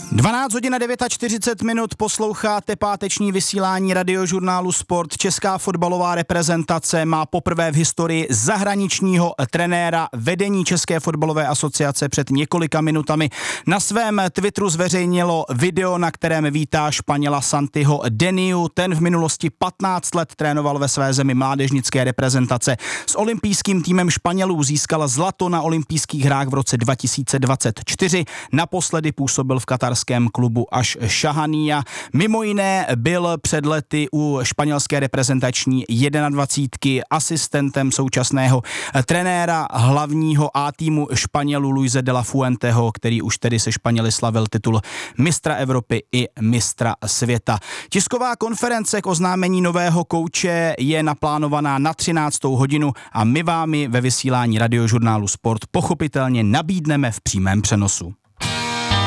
12 hodin a 49 minut, posloucháte páteční vysílání Radiožurnálu Sport. Česká fotbalová reprezentace má poprvé v historii zahraničního trenéra. Vedení České fotbalové asociace před několika minutami na svém Twitteru zveřejnilo video, na kterém vítá Španěla Santiho Deniu. Ten v minulosti 15 let trénoval ve své zemi mládežnické reprezentace. S olympijským týmem Španělů získal zlato na olympijských hrách v roce 2024. Naposledy působil v katarském klubu Až Šahania. Mimo jiné byl před lety u španělské reprezentační 21 asistentem současného trenéra hlavního A týmu Španělů Luise de la Fuenteho, který už tedy se Španěli slavil titul mistra Evropy i mistra světa. Tisková konference k oznámení nového kouče je naplánovaná na 13. hodinu a my vám ji ve vysílání Radiožurnálu Sport pochopitelně nabídneme v přímém přenosu.